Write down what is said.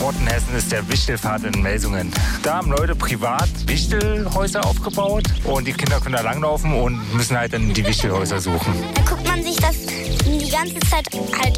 Ort in Hessen ist der Wichtelpfad in Melsungen. Da haben Leute privat Wichtelhäuser aufgebaut und die Kinder können da langlaufen und müssen halt dann die Wichtelhäuser suchen. Da guckt man sich das die ganze Zeit halt